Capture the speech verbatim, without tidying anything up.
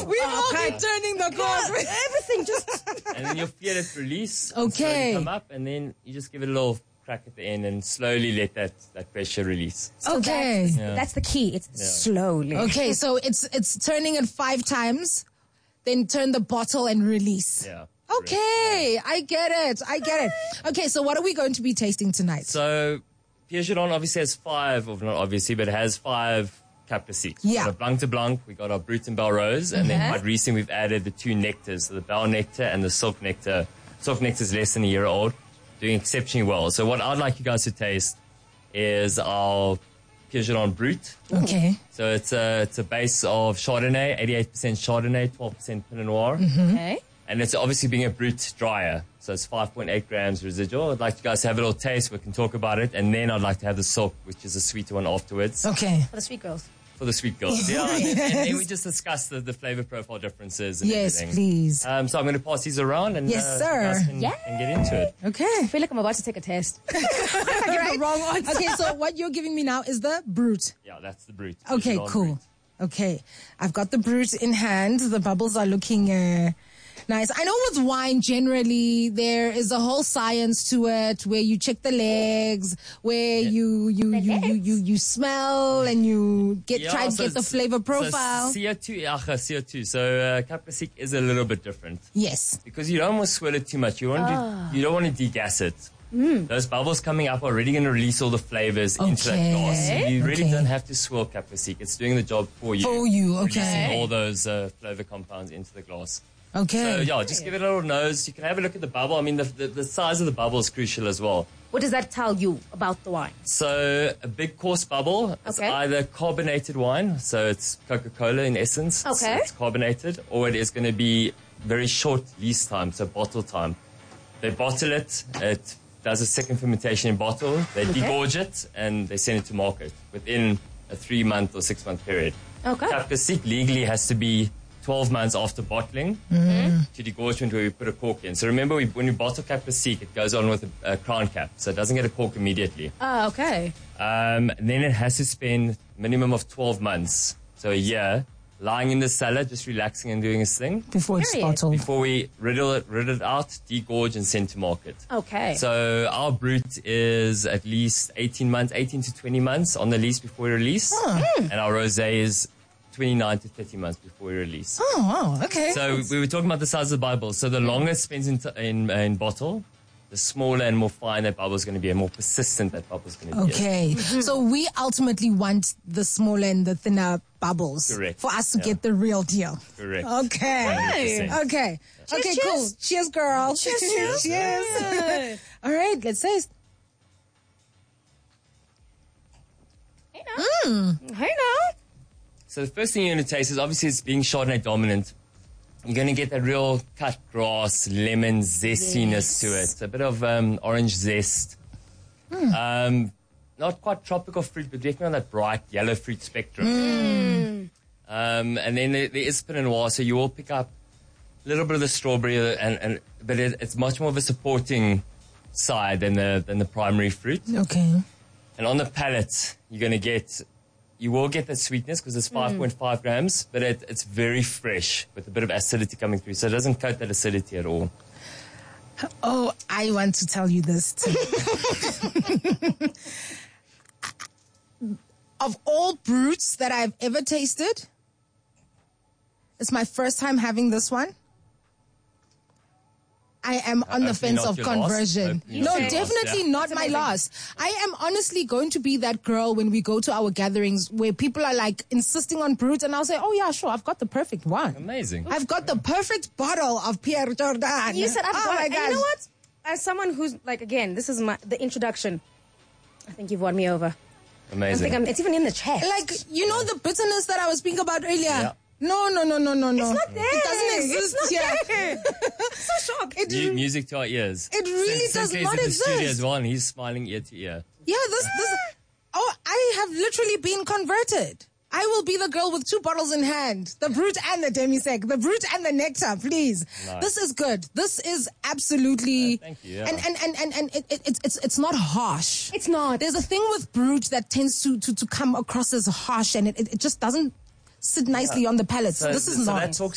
We've all been turning the cork. Everything just... And then you'll feel it release. Okay. Come up, and then you just give it a little crack at the end and slowly let that, that pressure release. So Okay. That's, Yeah. that's the key. It's Yeah. slowly. Okay, so it's it's turning it five times, then turn the bottle and release. Yeah. Okay, I get it. I get it. Okay, so what are we going to be tasting tonight? So, Pierre Giron obviously has five, or not obviously, but it has five Cap Classiques. Yeah. We've got Blanc de Blanc, we got our Brut and Belle Rose, and then Okay. quite recently we've added the two nectars, so the Belle Nectar and the Silk Nectar. Silk Nectar is less than a year old, doing exceptionally well. So what I'd like you guys to taste is our Pierre Giron Brut. Okay. So it's a, it's a base of Chardonnay, eighty-eight percent Chardonnay, twelve percent Pinot Noir. Okay. And it's obviously being a Brut drier. So it's five point eight grams residual. I'd like you guys to have a little taste. We can talk about it. And then I'd like to have the Silk, which is a sweeter one afterwards. Okay. For the sweet girls. For the sweet girls. Yeah. And then, and then we just discuss the, the flavor profile differences and Yes, everything. please. Um, so I'm going to pass these around and Yes, uh, sir. you guys can, Yeah. can get into it. Okay. I feel like I'm about to take a test. The wrong answer. Okay, so what you're giving me now is the Brut. Yeah, that's the Brut. Okay, Giron cool. Brut. Okay, I've got the Brut in hand. The bubbles are looking uh, nice. I know with wine, generally, there is a whole science to it where you check the legs, where you, you, you, you, you, you smell and you get Yeah, try to so get the it's- flavor profile. So C O two, yeah, C O two. So uh, Cap Classique is a little bit different. Yes. Because you don't want to swirl it too much. You want Ah. to, you don't want to degas it. Mm. Those bubbles coming up are already going to release all the flavors into that glass. Okay. You really Okay. don't have to swirl Cap Classique. It's doing the job for you. For you, Releasing okay. all those uh, flavor compounds into the glass. Okay. So yeah, just give it a little nose. You can have a look at the bubble. I mean, the, the, the size of the bubble is crucial as well. What does that tell you about the wine? So a big coarse bubble, it's Okay. either carbonated wine, so it's Coca-Cola in essence. It's- Okay. It's carbonated, or it is going to be very short lease time, so bottle time. They bottle it, it does a second fermentation in bottle, they degorge it, and they send it to market within a three month or six month period. Okay. Cap Classique legally has to be twelve months after bottling to degorgement where we put a cork in. So remember, we, when we bottle Cap Classique, it goes on with a, a crown cap, so it doesn't get a cork immediately. Oh, okay. Um, and then it has to spend minimum of twelve months, so a year, lying in the cellar, just relaxing and doing its thing Before it's Period. bottled. before we riddle it, rid it out, degorge and send to market. Okay. So our Brut is at least eighteen months, eighteen to twenty months on the lease before we release. And our Rosé is twenty-nine to thirty months before we release. Oh, wow. Okay. So we were talking about the size of the bubble. So the longer it spends in, t- in, uh, in bottle, the smaller and more fine that bubble is going to be, and more persistent that bubble is going to be. Okay. So we ultimately want the smaller and the thinner bubbles. Correct. For us to Yeah. get the real deal. Correct. Okay. one hundred percent. Okay. Okay, cheers. cool. Cheers, girl. Cheers, cheers. Cheers. All right, let's taste. Hey now. Hey now. So the first thing you're going to taste is obviously it's being Chardonnay dominant. You're going to get that real cut grass, lemon zestiness to it. A bit of um, orange zest. Um, not quite tropical fruit, but definitely on that bright yellow fruit spectrum. Um, and then there, there is Pinot Noir, so you will pick up a little bit of the strawberry, and, and but it, it's much more of a supporting side than the than the primary fruit. Okay. And on the palate, you're going to get, you will get that sweetness because it's five point five grams, but it, it's very fresh with a bit of acidity coming through. So it doesn't coat that acidity at all. Oh, I want to tell you this too. Of all Bruts that I've ever tasted, it's my first time having this one. I am on the Hopefully fence not of your last. conversion. Hopefully No, not your last, definitely yeah. not my last. I am honestly going to be that girl when we go to our gatherings where people are like insisting on Brut, and I'll say, oh yeah, sure, I've got the perfect one. Amazing. I've got the perfect bottle of Pierre Jordan. You said I've oh got my it. And gosh. you know what? As someone who's like, again, this is my the introduction. I think you've won me over. I Amazing. think I'm, it's even in the chat. Like, you know the bitterness that I was speaking about earlier? Yeah. No, no, no, no, no, no. It's not there. It doesn't exist It's not here. there. I'm so shocked. It, Mu- music to our ears. It really Sin- does Sinclair's not in the studio exist. as well, and he's smiling ear to ear. yeah, this, this. Oh, I have literally been converted. I will be the girl with two bottles in hand. The Brut and the Demi-Sec. The Brut and the Nectar, please. Nice. This is good. This is absolutely... Uh, thank you, yeah. And, and, and, and, and it, it, it's, it's, it's not harsh. It's not. There's a thing with Brut that tends to, to, to come across as harsh, and it, it, it just doesn't sit nicely on the palate. So, this is so not. that talks